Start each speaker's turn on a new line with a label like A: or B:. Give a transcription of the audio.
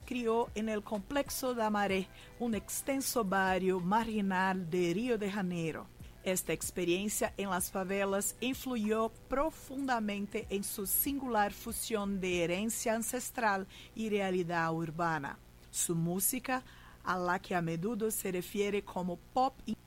A: crió en el Complexo da Maré, un extenso barrio marginal de Río de Janeiro. Esta experiencia en las favelas influyó profundamente en su singular fusión de herencia ancestral y realidad urbana. Su música, a la que a menudo se refiere como pop